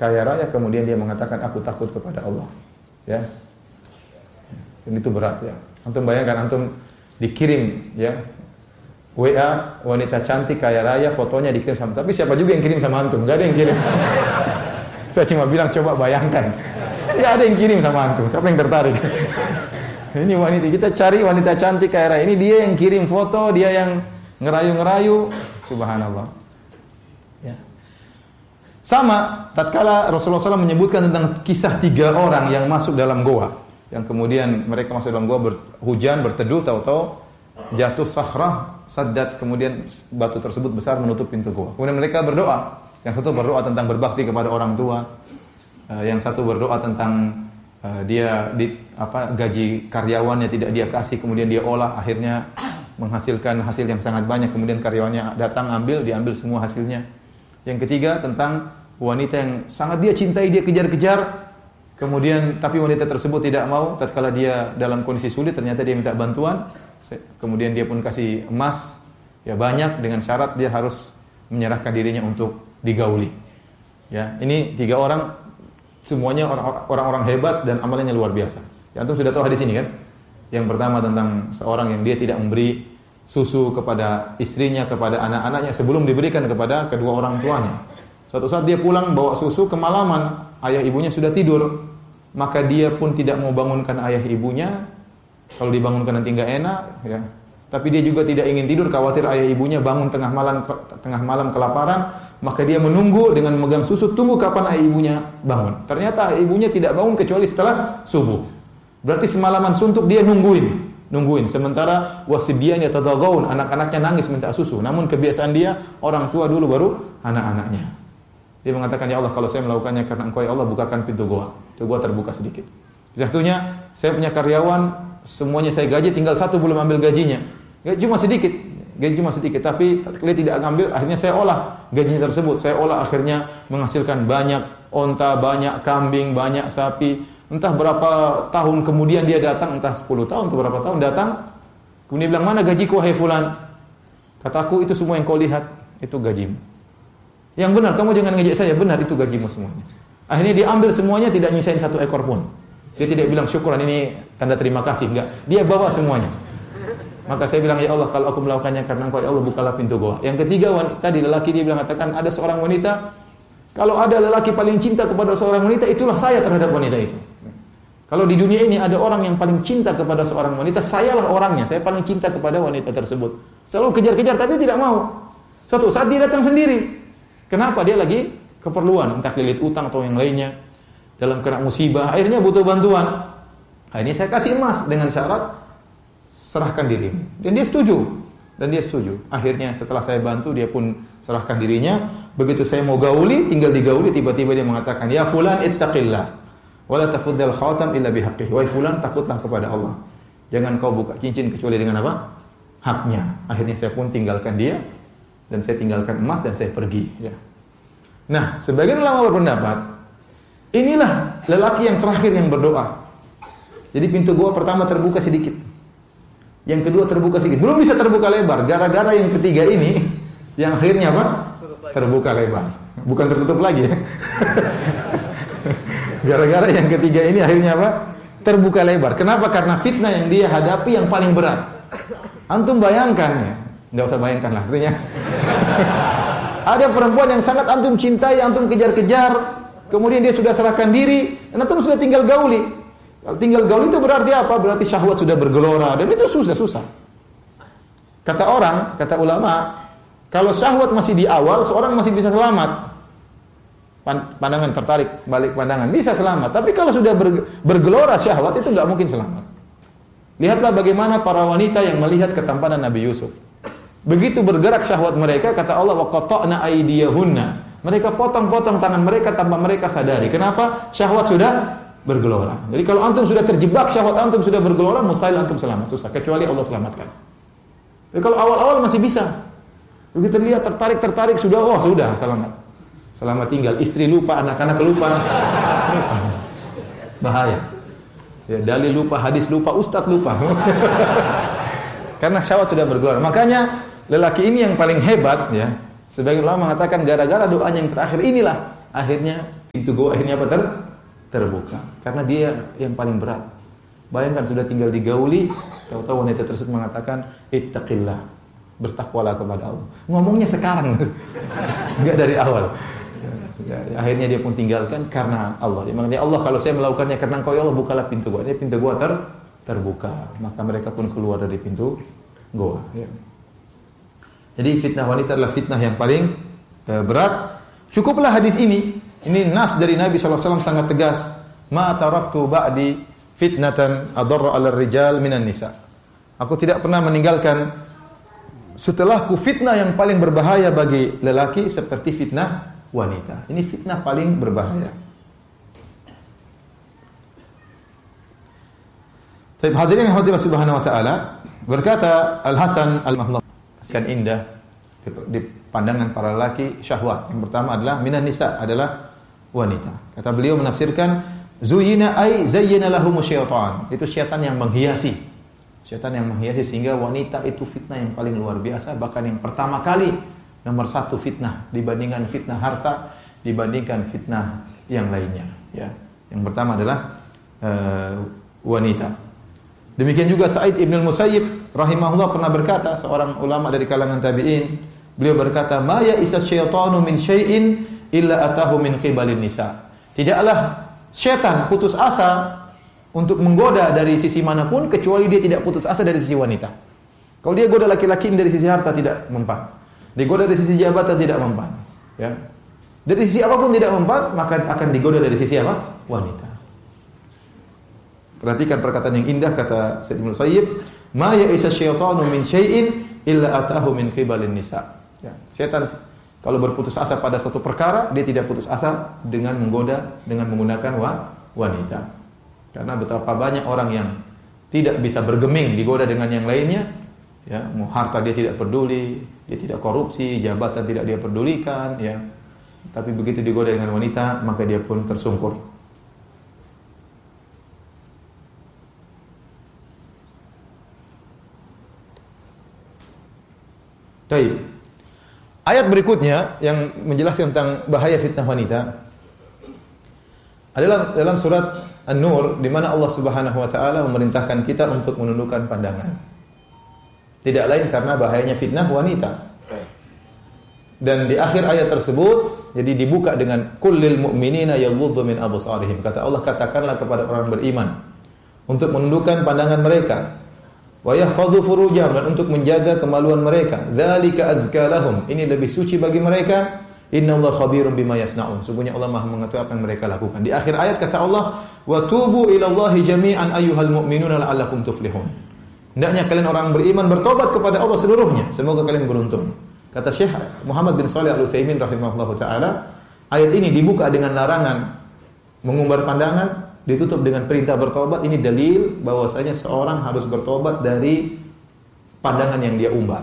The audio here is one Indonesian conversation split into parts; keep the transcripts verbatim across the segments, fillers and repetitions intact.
kaya raya kemudian dia mengatakan aku takut kepada Allah. Ya. Dan itu berat ya. Antum bayangkan antum dikirim ya W A wanita cantik kaya raya, fotonya dikirim sama. Tapi siapa juga yang kirim sama antum? Enggak ada yang kirim. Saya cuma bilang coba bayangkan. Enggak ada yang kirim sama antum. Siapa yang tertarik? Ini wanita, kita cari wanita cantik kaya raya. Ini dia yang kirim foto, dia yang ngerayu-ngerayu. Subhanallah. Ya. Sama, tatkala Rasulullah shallallahu alaihi wasallam menyebutkan tentang kisah tiga orang yang masuk dalam goa. Yang kemudian mereka masuk dalam goa berhujan, berteduh, tahu-tahu jatuh sakhrah, saddat, kemudian batu tersebut besar menutup pintu goa. Kemudian mereka berdoa. Yang satu berdoa tentang berbakti kepada orang tua. Yang satu berdoa tentang uh, dia di, apa, gaji karyawannya tidak dia kasih, kemudian dia olah, akhirnya menghasilkan hasil yang sangat banyak. Kemudian karyawannya datang ambil, diambil semua hasilnya. Yang ketiga tentang wanita yang sangat dia cintai, dia kejar-kejar. Kemudian tapi wanita tersebut tidak mau, tatkala dia dalam kondisi sulit ternyata dia minta bantuan. Kemudian dia pun kasih emas ya banyak dengan syarat dia harus menyerahkan dirinya untuk digauli. Ya, ini tiga orang semuanya orang-orang hebat dan amalannya luar biasa. Ya, antum sudah tahu hadis ini kan? Yang pertama tentang seorang yang dia tidak memberi susu kepada istrinya, kepada anak-anaknya sebelum diberikan kepada kedua orang tuanya. Suatu saat dia pulang bawa susu kemalaman, ayah ibunya sudah tidur. Maka dia pun tidak mau bangunkan ayah ibunya. Kalau dibangunkan nanti enggak enak, ya. Tapi dia juga tidak ingin tidur, khawatir ayah ibunya bangun tengah malam tengah malam kelaparan, maka dia menunggu dengan memegang susu, tunggu kapan ayah ibunya bangun. Ternyata ayah ibunya tidak bangun kecuali setelah subuh. Berarti semalaman suntuk dia nungguin, nungguin. Sementara wasibyan yatadaghaun, anak-anaknya nangis minta susu. Namun kebiasaan dia orang tua dulu baru anak-anaknya. Dia mengatakan, ya Allah, kalau saya melakukannya karena Engkau ya Allah, bukakan pintu goa. Pintu goa terbuka sedikit. Satunya, saya punya karyawan, semuanya saya gaji, tinggal satu belum ambil gajinya. Gaji cuma sedikit, gaji cuma sedikit. Tapi kalau tidak ambil, akhirnya saya olah gajinya tersebut. Saya olah akhirnya menghasilkan banyak onta, banyak kambing, banyak sapi. Entah berapa tahun kemudian dia datang, entah sepuluh tahun atau berapa tahun datang. Kemudian bilang, mana gajiku wahai fulan? Kataku, itu semua yang kau lihat, itu gajimu. Yang benar, kamu jangan ngejek saya, benar itu gajimu semuanya. Akhirnya dia ambil semuanya, tidak nyisain satu ekor pun. Dia tidak bilang syukuran, ini tanda terima kasih, enggak. Dia bawa semuanya. Maka saya bilang, ya Allah, kalau aku melakukannya karena Engkau ya Allah, bukalah pintu goa. Yang ketiga, tadi lelaki dia bilang, katakan ada seorang wanita, kalau ada lelaki paling cinta kepada seorang wanita, itulah saya terhadap wanita itu. Kalau di dunia ini ada orang yang paling cinta kepada seorang wanita, sayalah orangnya, saya paling cinta kepada wanita tersebut. Selalu kejar-kejar tapi tidak mau. Suatu saat dia datang sendiri. Kenapa? Dia lagi keperluan, entah lilit utang atau yang lainnya, dalam kena musibah, akhirnya butuh bantuan. Akhirnya saya kasih emas dengan syarat serahkan dirimu. Dan dia setuju. Dan dia setuju. Akhirnya setelah saya bantu, dia pun serahkan dirinya. Begitu saya mau gauli, tinggal digauli, tiba-tiba dia mengatakan, ya fulan ittaqillah, wala tafuddal khatam illa bihaqqih. Wahai fulan, takutlah kepada Allah. Jangan kau buka cincin kecuali dengan apa? Haknya. Akhirnya saya pun tinggalkan dia. Dan saya tinggalkan emas dan saya pergi. Ya. Nah, sebagian ulama berpendapat, inilah lelaki yang terakhir yang berdoa. Jadi pintu gua pertama terbuka sedikit. Yang kedua terbuka sedikit. Belum bisa terbuka lebar. Gara-gara yang ketiga ini, yang akhirnya apa? Terbuka lebar. Bukan tertutup lagi. Gara-gara yang ketiga ini akhirnya apa? Terbuka lebar. Kenapa? Karena fitnah yang dia hadapi yang paling berat. Antum bayangkan ya. Enggak usah bayangkan lah, artinya. Ada perempuan yang sangat antum cintai, antum kejar-kejar, kemudian dia sudah serahkan diri, dan antum sudah tinggal gauli. Kalau tinggal gauli itu berarti apa? Berarti syahwat sudah bergelora, dan itu susah-susah. Kata orang, kata ulama, kalau syahwat masih di awal, seorang masih bisa selamat. Pandangan tertarik, balik pandangan, bisa selamat. Tapi kalau sudah bergelora syahwat, itu enggak mungkin selamat. Lihatlah bagaimana para wanita yang melihat ketampanan Nabi Yusuf. Begitu bergerak syahwat mereka, kata Allah, wa qata'na aydiyahunna. Mereka potong-potong tangan mereka tanpa mereka sadari. Kenapa? Syahwat sudah bergelora. Jadi kalau antum sudah terjebak, syahwat antum sudah bergelora, mustahil antum selamat, susah, kecuali Allah selamatkan. Jadi kalau awal-awal masih bisa. Begitu lihat tertarik-tertarik sudah, oh sudah selamat. Selamat tinggal, istri lupa, anak-anak lupa. Bahaya. Ya, dalil lupa, hadis lupa, ustaz lupa. Karena syahwat sudah bergelora. Makanya lelaki ini yang paling hebat ya. Sebagian ulama mengatakan gara-gara doanya yang terakhir inilah akhirnya pintu gua akhirnya apa ter terbuka. Karena dia yang paling berat. Bayangkan sudah tinggal digauli, tahu-tahu wanita tersebut mengatakan, ittaqillah, bertakwalah kepada Allah. Ngomongnya sekarang, enggak dari awal. Ya, akhirnya dia pun tinggalkan karena Allah. Dia mengatakan, Allah kalau saya melakukannya karena Engkau ya Allah, bukalah pintu gua. Ini pintu gua ter terbuka. Maka mereka pun keluar dari pintu gua. Ya. Jadi fitnah wanita adalah fitnah yang paling uh, berat. Cukuplah hadis ini. Ini nas dari Nabi shallallahu alaihi wasallam sangat tegas. Ma taraktu ba'di fitnatan adarra 'ala rijal minan nisa. Aku tidak pernah meninggalkan setelahku fitnah yang paling berbahaya bagi lelaki seperti fitnah wanita. Ini fitnah paling berbahaya. Baik, hadirin yang hadirat subhanahu wa ta'ala, berkata Al-Hasan Al-Mahdhaf, kan indah di pandangan para lelaki syahwat. Yang pertama adalah minan nisa, adalah wanita. Kata beliau menafsirkan zuyina ay zayyana lahum syaitan. Itu syaitan yang menghiasi. Syaitan yang menghiasi sehingga wanita itu fitnah yang paling luar biasa, bahkan yang pertama kali nomor satu fitnah dibandingkan fitnah harta, dibandingkan fitnah yang lainnya, ya. Yang pertama adalah uh, wanita. Demikian juga Sa'id Ibn al-Musayyib rahimahullah pernah berkata, seorang ulama dari kalangan tabi'in, beliau berkata, "Ma ya'isa syaitanu min syai'in illa atahu min qibalin nisa." Tidaklah syaitan putus asa untuk menggoda dari sisi manapun kecuali dia tidak putus asa dari sisi wanita. Kalau dia goda laki-laki dari sisi harta tidak mempan. Digoda dari sisi jabatan tidak mempan, ya. Dari sisi apapun tidak mempan, maka akan digoda dari sisi apa? Wanita. Perhatikan perkataan yang indah kata Sayyid Ibnu Musayyib, "Ma ya'isa syaitanu min syai'in illa atahu min qibalin nisa." Ya, setan kalau berputus asa pada suatu perkara, dia tidak putus asa dengan menggoda dengan menggunakan wa, wanita. Karena betapa banyak orang yang tidak bisa bergeming digoda dengan yang lainnya, ya, mau harta dia tidak peduli, dia tidak korupsi, jabatan tidak dia pedulikan, ya. Tapi begitu digoda dengan wanita, maka dia pun tersungkur. Baik. Ayat berikutnya yang menjelaskan tentang bahaya fitnah wanita adalah dalam surat An-Nur, di mana Allah Subhanahu wa taala memerintahkan kita untuk menundukkan pandangan. Tidak lain karena bahayanya fitnah wanita. Dan di akhir ayat tersebut, jadi dibuka dengan kullil mu'minina yaghuddu min absarihim. Kata Allah, katakanlah kepada orang beriman untuk menundukkan pandangan mereka. Wa yahfadhu furujahum, dan untuk menjaga kemaluan mereka. Dzalika azka lahum, ini lebih suci bagi mereka. Innallaha khabirum bima yasnaun, sungguhnya Allah Maha mengetahui apa yang mereka lakukan. Di akhir ayat kata Allah, wa tubu ilallahi jami'an ayyuhal mu'minuna la'allakum tuflihun. Hendaknya kalian orang beriman bertobat kepada Allah seluruhnya, semoga kalian beruntung. Kata Syekh Muhammad bin Shalih Al-Utsaimin rahimahullahu taala, ayat ini dibuka dengan larangan mengumbar pandangan, ditutup dengan perintah bertobat. Ini dalil bahwasanya seorang harus bertobat dari pandangan yang dia umbar.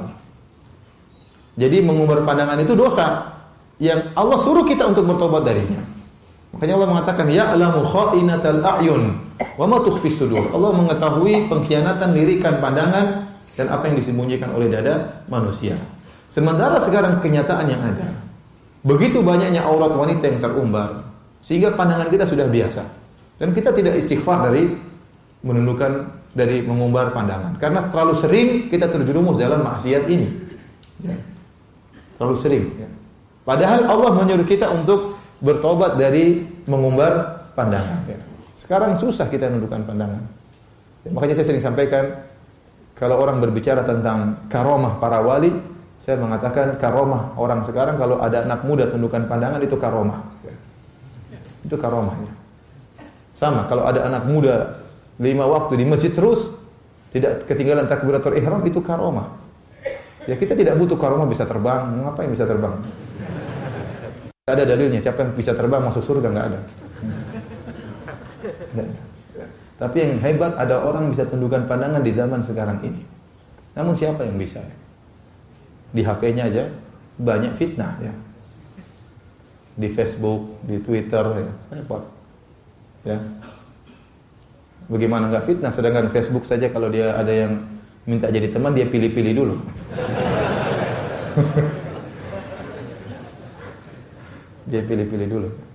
Jadi mengumbar pandangan itu dosa yang Allah suruh kita untuk bertobat darinya. Makanya Allah mengatakan, ya'lamu kha'inatal a'yun wa ma tukhfis sudur. Allah mengetahui pengkhianatan lirikan pandangan dan apa yang disembunyikan oleh dada manusia. Sementara sekarang kenyataan yang ada, begitu banyaknya aurat wanita yang terumbar sehingga pandangan kita sudah biasa. Dan kita tidak istighfar dari menundukkan, dari mengumbar pandangan. Karena terlalu sering kita terjerumus dalam maksiat ini. Ya. Terlalu sering. Ya. Padahal Allah menyuruh kita untuk bertobat dari mengumbar pandangan. Ya. Sekarang susah kita menundukkan pandangan. Ya, makanya saya sering sampaikan, kalau orang berbicara tentang karomah para wali, saya mengatakan karomah orang sekarang kalau ada anak muda tundukkan pandangan itu karomah. Ya. Itu karomahnya. Sama, kalau ada anak muda lima waktu di masjid terus, tidak ketinggalan takbiratul ihram, itu karomah. Ya, kita tidak butuh karomah bisa terbang. Ngapain bisa terbang? Tidak ada dalilnya. Siapa yang bisa terbang masuk surga? Enggak ada. Nggak ada. Tapi yang hebat, ada orang bisa tundukkan pandangan di zaman sekarang ini. Namun siapa yang bisa? Di H P-nya aja banyak fitnah, ya. Di Facebook, di Twitter, ya. Repot. Ya. Bagaimana enggak fitnah? Sedangkan Facebook saja kalau dia ada yang minta jadi teman, dia pilih-pilih dulu. Dia pilih-pilih dulu.